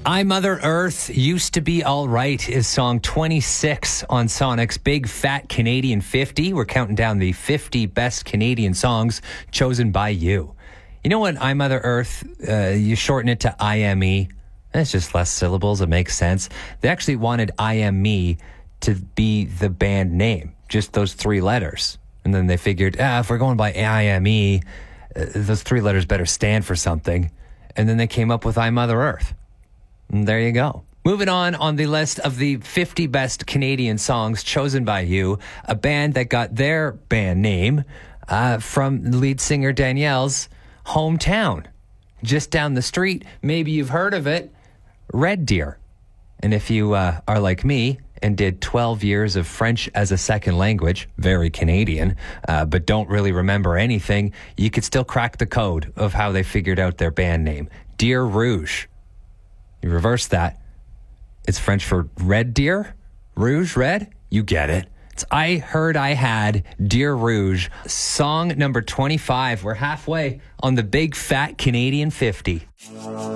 I Mother Earth Used to Be All Right is song 26 on Sonic's Big Fat Canadian 50. We're counting down the 50 best Canadian songs chosen by you. You know what, I Mother Earth, you shorten it to IME. It's just less syllables. It makes sense. They actually wanted IME to be the band name, just those three letters. And then they figured, if we're going by IME, those three letters better stand for something. And then they came up with I Mother Earth. And there you go. Moving on the list of the 50 best Canadian songs chosen by you, a band that got their band name from lead singer Danielle's hometown. Just down the street, maybe you've heard of it, Red Deer. And if you are like me and did 12 years of French as a second language, very Canadian, but don't really remember anything, you could still crack the code of how they figured out their band name. Deer Rouge. You reverse that. It's French for red deer. Rouge, red. You get it. It's I Heard I Had, Deer Rouge. Song number 25. We're halfway on the Big Fat Canadian 50.